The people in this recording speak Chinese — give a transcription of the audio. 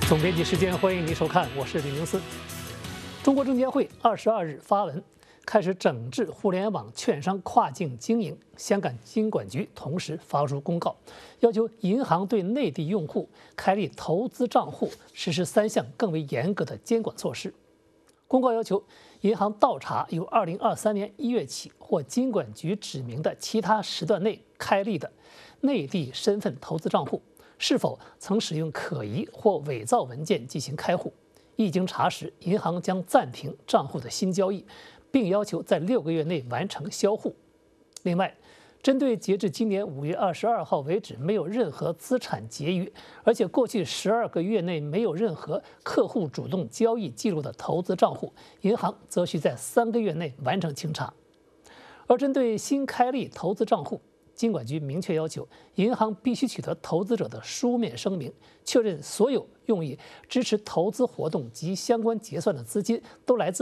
总编辑时间，欢迎您收看，我是李明思。中国证监会22日发文，开始整治互联网券商跨境经营。香港金管局同时发出公告，要求银行对内地用户开立投资账户实施3项更为严格的监管措施。公告要求银行倒查由2023年1月起或金管局指明的其他时段内开立的内地身份投资账户是否曾使用可疑或伪造文件进行开户。一经查实，银行将暂停账户的新交易，并要求在6个月内完成销户。另外，针对截至今年5月22号为止没有任何资产结余，而且过去12个月内没有任何客户主动交易记录的投资账户，银行则需在3个月内完成清查。而针对新开立投资账户，金管局明确要求，银行必须取得投资者的书面声明，确认所有用以支持投资活动及相关结算的资金都来自